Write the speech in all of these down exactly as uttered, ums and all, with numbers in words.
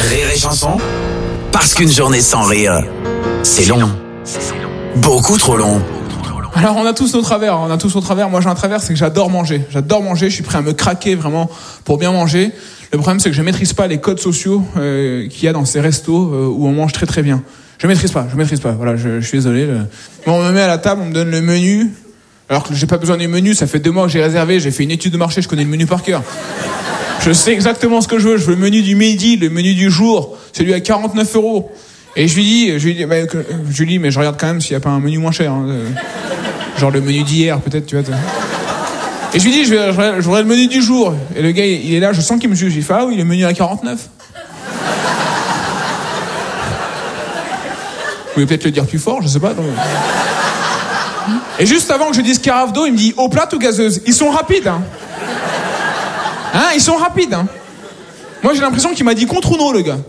Rire et chanson, parce qu'une journée sans rire, c'est long. Beaucoup trop long. Alors on a tous nos travers, on a tous nos travers. Moi j'ai un travers, c'est que j'adore manger. J'adore manger, je suis prêt à me craquer vraiment pour bien manger. Le problème c'est que je maîtrise pas les codes sociaux euh, qu'il y a dans ces restos euh, où on mange très très bien. Je maîtrise pas, je maîtrise pas. Voilà, je, je suis désolé. Le... Bon, on me met à la table, on me donne le menu. Alors que j'ai pas besoin du menu, ça fait deux mois que j'ai réservé, j'ai fait une étude de marché, je connais le menu par cœur. Je sais exactement ce que je veux. Je veux le menu du midi, le menu du jour, celui à quarante-neuf euros. Et je lui dis, je lui dis, bah, que, je lui dis, mais je regarde quand même s'il y a pas un menu moins cher. Hein, euh, genre le menu d'hier, peut-être, tu vois. T'as... Et je lui dis, je, vais, je, je voudrais le menu du jour. Et le gars, il est là, je sens qu'il me juge. Il fait, ah oui, le menu à quarante-neuf. Vous pouvez peut-être le dire plus fort, je sais pas. Donc... Et juste avant que je dise carafe d'eau, il me dit, eau plate ou gazeuse? Ils sont rapides, hein. Hein, ils sont rapides, hein. Moi, j'ai l'impression qu'il m'a dit contre ou non, le gars.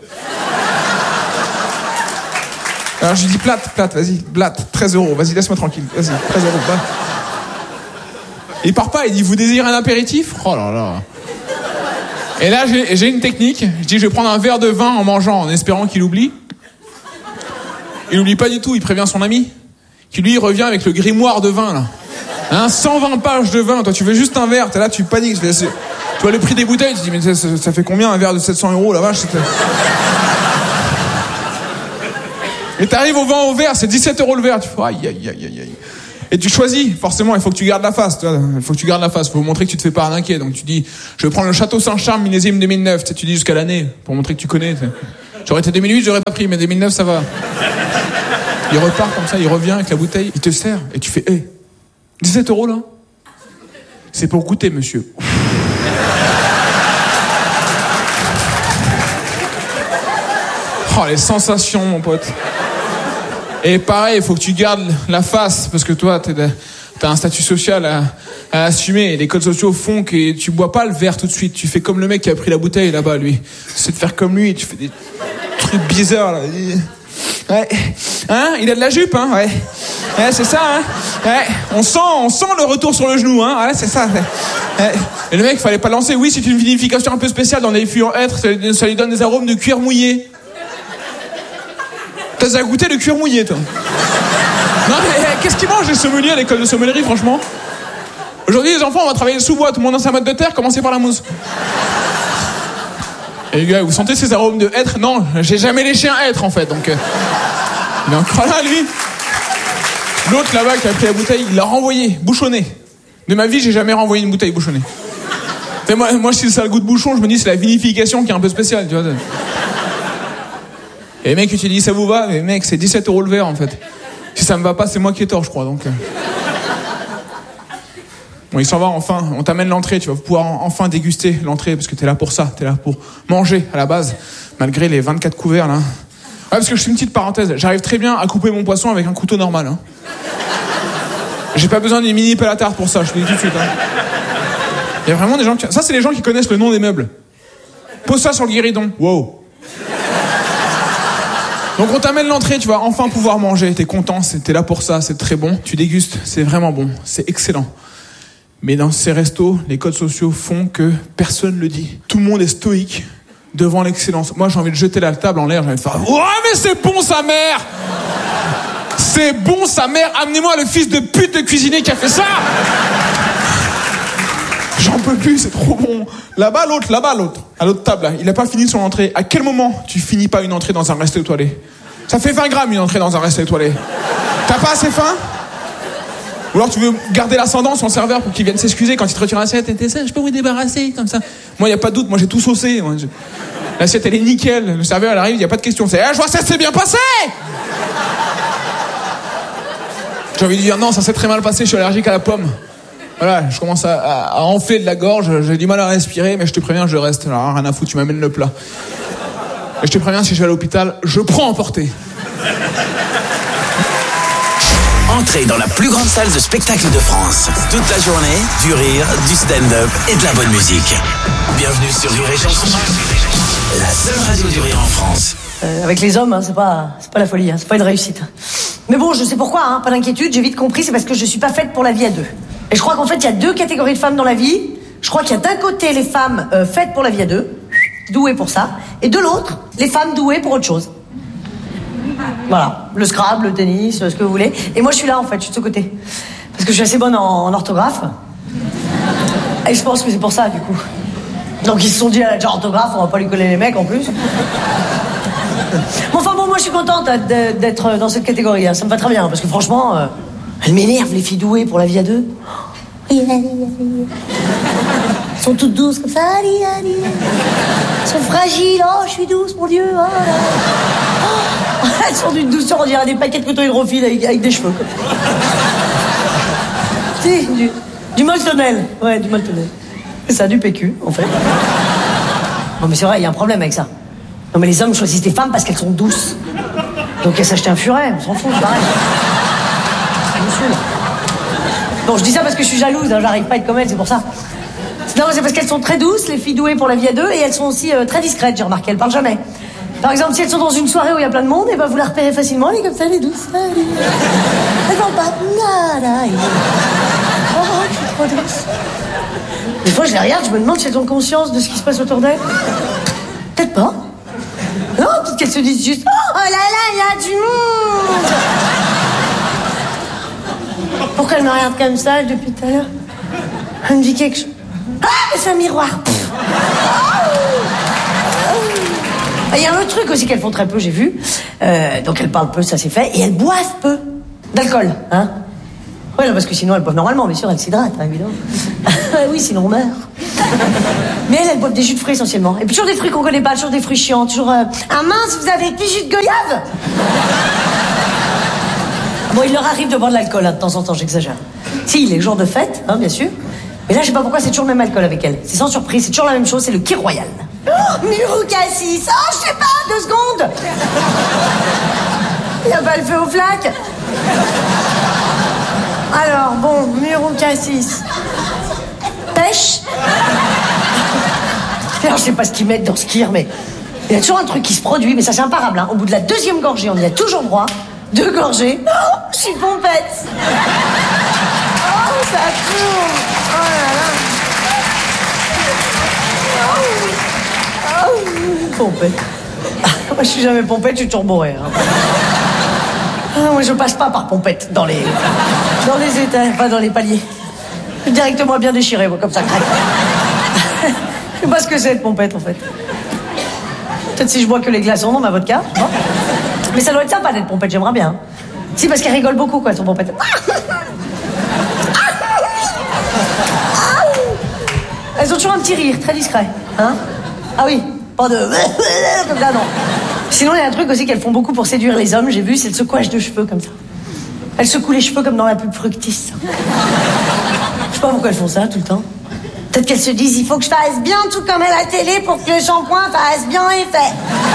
Alors, je lui dis plate, plate, vas-y, plate, treize euros, vas-y, laisse-moi tranquille, vas-y, treize euros, va. Il part pas, il dit, vous désirez un apéritif? Oh là là. Et là, j'ai, j'ai une technique, je dis, je vais prendre un verre de vin en mangeant, en espérant qu'il oublie. Il oublie pas du tout, il prévient son ami, qui lui revient avec le grimoire de vin, là. Hein, cent vingt pages de vin, toi, tu veux juste un verre, t'es là, tu paniques, tu vois le prix des bouteilles, tu te dis, mais ça, ça, ça fait combien un verre de sept cents euros, la vache? Et t'arrives au vin au verre, c'est dix-sept euros le verre. Tu fais aïe, aïe, aïe, aïe. Et tu choisis, forcément, il faut que tu gardes la face. Tu vois, il faut que tu gardes la face, il faut montrer que tu te fais pas arnaquer. Donc tu dis, je vais prendre le Château Saint-Charles millésime deux mille neuf. Tu sais, tu dis jusqu'à l'année, pour montrer que tu connais. Tu sais. J'aurais été deux mille huit, j'aurais pas pris, mais deux mille neuf, ça va. Il repart comme ça, il revient avec la bouteille, il te sert. Et tu fais, hé, hey, dix-sept euros là? C'est pour goûter, monsieur. Oh, les sensations, mon pote. Et pareil, il faut que tu gardes la face, parce que toi, t'es de, t'as un statut social à, à assumer. Et les codes sociaux font que tu bois pas le verre tout de suite. Tu fais comme le mec qui a pris la bouteille là-bas, lui. C'est de faire comme lui, tu fais des trucs bizarres, là. Ouais. Hein? Il a de la jupe, hein? Ouais. Ouais, c'est ça, hein? Ouais. On sent, on sent le retour sur le genou, hein? Ouais, c'est ça. Ouais. Et le mec, fallait pas lancer. Oui, c'est une vinification un peu spéciale dans les fûts en hêtre. Ça, ça lui donne des arômes de cuir mouillé. T'as déjà goûté le cuir mouillé, toi? Non, mais qu'est-ce qu'ils mangent les sommeliers à l'école de sommellerie, franchement? Aujourd'hui, les enfants, on va travailler le sous-bois, tout le monde dans sa mode de terre, commencez par la mousse. Et les gars, vous sentez ces arômes de hêtre? Non, j'ai jamais léché un hêtre, en fait, donc... Euh... Il est encore là, lui. L'autre, là-bas, qui a pris la bouteille, il l'a renvoyée, bouchonnée. De ma vie, j'ai jamais renvoyé une bouteille bouchonnée. Et moi, moi, si ça a le goût de bouchon, je me dis, c'est la vinification qui est un peu spéciale, tu vois. Et les mecs, tu te dis, ça vous va? Mais mec, c'est dix-sept euros le verre, en fait. Si ça me va pas, c'est moi qui ai tort, je crois, donc... Bon, il s'en va, enfin. On t'amène l'entrée, tu vas pouvoir enfin déguster l'entrée, parce que t'es là pour ça, t'es là pour manger, à la base, malgré les vingt-quatre couverts, là. Ouais, parce que je fais une petite parenthèse. J'arrive très bien à couper mon poisson avec un couteau normal, hein. J'ai pas besoin d'une mini pelle à tarte pour ça, je te le dis tout de suite, hein. Il y a vraiment des gens qui... Ça, c'est les gens qui connaissent le nom des meubles. Pose ça sur le guéridon. Wow. Donc on t'amène l'entrée, tu vas enfin pouvoir manger. T'es content, t'es là pour ça, c'est très bon. Tu dégustes, c'est vraiment bon, c'est excellent. Mais dans ces restos, les codes sociaux font que personne le dit. Tout le monde est stoïque devant l'excellence. Moi, j'ai envie de jeter la table en l'air, j'ai envie de faire « Ouais, mais c'est bon, sa mère! C'est bon, sa mère! Amenez-moi le fils de pute de cuisinier qui a fait ça! » J'en peux plus, c'est trop bon. Là-bas, l'autre, là-bas, l'autre. À l'autre table, là. Il a pas fini son entrée. À quel moment tu finis pas une entrée dans un resto étoilé? Ça fait vingt grammes une entrée dans un resto étoilé. T'as pas assez faim? Ou alors tu veux garder l'ascendant sur le serveur pour qu'il vienne s'excuser quand il te retire l'assiette. Et ça, je peux vous débarrasser comme ça. Moi, y a pas de doute. Moi, j'ai tout saucé. Moi, je... L'assiette, elle est nickel. Le serveur, elle arrive, y a pas de question. C'est, eh, je vois ça s'est bien passé! J'ai envie de dire, non, ça s'est très mal passé. Je suis allergique à la pomme. Voilà, je commence à, à, à enfler de la gorge, j'ai du mal à respirer, mais je te préviens, je reste. Alors, rien à foutre, tu m'amènes le plat. Et je te préviens, si je vais à l'hôpital, je prends emporter. Entrez dans la plus grande salle de spectacle de France. Toute la journée, du rire, du stand-up et de la bonne musique. Bienvenue sur Rire et Chanson, la seule radio du rire en France. Euh, avec les hommes, hein, c'est pas, c'est pas la folie, hein, c'est pas une réussite. Mais bon, je sais pourquoi, hein, pas d'inquiétude, j'ai vite compris, c'est parce que je suis pas faite pour la vie à deux. Et je crois qu'en fait, il y a deux catégories de femmes dans la vie. Je crois qu'il y a d'un côté les femmes euh, faites pour la vie à deux, doués pour ça, et de l'autre, les femmes douées pour autre chose. Voilà, le Scrabble, le tennis, ce que vous voulez. Et moi, je suis là, en fait, je suis de ce côté. Parce que je suis assez bonne en, en orthographe. Et je pense que c'est pour ça, du coup. Donc, ils se sont dit, elle a déjà orthographe, on va pas lui coller les mecs, en plus. Bon, enfin bon, moi, je suis contente d'être dans cette catégorie. Hein. Ça me va très bien, parce que franchement, euh, elles m'énervent, les filles douées pour la vie à deux. Elles sont toutes douces, comme ça. Elles sont fragiles. Oh, je suis douce, mon Dieu. Oh, oh. Elles sont d'une douceur, on dirait des paquets de coton hydrophile avec, avec des cheveux. Si, du, du moltonnel. Ouais, du moltonnel. C'est ça, du P Q, en fait. Non, mais c'est vrai, il y a un problème avec ça. Non, mais les hommes choisissent des femmes parce qu'elles sont douces. Donc, elles s'achètent un furet, on s'en fout, c'est pareil. Monsieur. Bon, je dis ça parce que je suis jalouse, hein, j'arrive pas à être comme elles, c'est pour ça. Non, c'est parce qu'elles sont très douces, les filles douées pour la vie à deux, et elles sont aussi euh, très discrètes, j'ai remarqué, elles parlent jamais. Par exemple, si elles sont dans une soirée où il y a plein de monde, et ben vous la repérez facilement, elle est comme ça, elle est douce. Elle parle pas. Nada. Oh, je suis trop douce. Des fois, je les regarde, je me demande si elles ont conscience de ce qui se passe autour d'elles. Peut-être pas. Non, peut-être qu'elles se disent juste « Oh là là, il y a du monde !» Pourquoi elle me regarde comme ça depuis tout à l'heure? Elle me dit quelque chose. Ah, mais c'est un miroir. Il y a un autre truc aussi qu'elles font très peu, j'ai vu. Euh, donc elles parlent peu, ça c'est fait. Et elles boivent peu d'alcool, hein. Oui, parce que sinon elles boivent normalement, bien sûr, elles s'hydratent, hein, évidemment. Oui, sinon on meurt. Mais elles, elles boivent des jus de fruits essentiellement. Et puis toujours des fruits qu'on connaît pas, toujours des fruits chiants, toujours... Euh... Ah mince, vous avez du jus de goyave? Bon, il leur arrive de boire de l'alcool, hein, de temps en temps, j'exagère. Si, les jours de fête, hein, bien sûr. Mais là, je sais pas pourquoi, c'est toujours le même alcool avec elles. C'est sans surprise, c'est toujours la même chose, c'est le Kir Royal. Oh, Murou Cassis. Oh, je sais pas, deux secondes. Il y a pas le feu aux flaques. Alors, bon, Murou Cassis. Pêche. Alors, je sais pas ce qu'ils mettent dans ce Kir, mais il y a toujours un truc qui se produit, mais ça, c'est imparable. Hein. Au bout de la deuxième gorgée, on y a toujours droit. Deux gorgées. Oh, je suis pompette. Oh, ça tourne. Oh là là. Oh, oh. Pompette. Moi, je suis jamais pompette, je suis toujours bourrée. Hein. Ah, moi, je passe pas par pompette dans les, dans les états, pas dans les paliers. Directement bien déchiré, moi, comme ça, craque. Je sais pas ce que c'est, être pompette, en fait. Peut-être si je bois que les glaçons dans ma vodka. Non. Mais ça doit être sympa d'être pompette, j'aimerais bien. Si, parce qu'elle rigole beaucoup, quoi, son pompette. Elles ont toujours un petit rire, très discret. Hein? Ah oui, pas de... comme ça, non. Sinon, il y a un truc aussi qu'elles font beaucoup pour séduire les hommes, j'ai vu, c'est le secouage de cheveux, comme ça. Elles secouent les cheveux comme dans la pub Fructis. Je sais pas pourquoi elles font ça, tout le temps. Peut-être qu'elles se disent, il faut que je fasse bien tout comme à la télé pour que le shampoing fasse bien effet.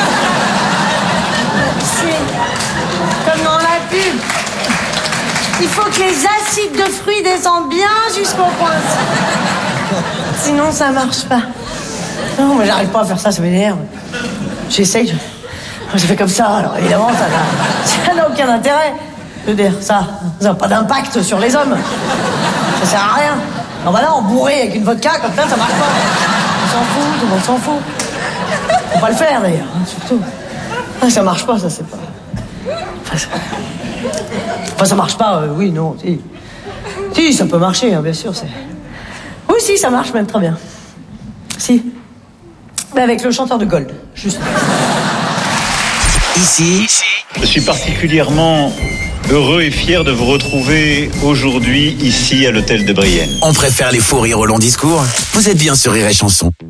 Comme dans la pub. Il faut que les acides de fruits descendent bien jusqu'au point. Sinon, ça marche pas. Non, mais j'arrive pas à faire ça, ça m'énerve. J'essaye, je... je fais comme ça, alors évidemment, ça n'a, ça n'a aucun intérêt. Je veux dire, ça ça n'a pas d'impact sur les hommes. Ça sert à rien. Non, bah là, on bourré avec une vodka, comme ça, ça marche pas. On s'en fout, tout le monde s'en fout. Faut pas le faire, d'ailleurs, hein, surtout. Ah, ça marche pas, ça, c'est pas... Enfin, ça, enfin, ça marche pas, euh, oui, non, si. Si, ça peut marcher, hein, bien sûr, c'est... Oui, si, ça marche même très bien. Si. Mais avec le chanteur de Gold, juste. Ici, je suis particulièrement heureux et fier de vous retrouver aujourd'hui, ici, à l'hôtel de Brienne. on préfère les faux rires au long discours. Vous êtes bien sur Rire et Chanson.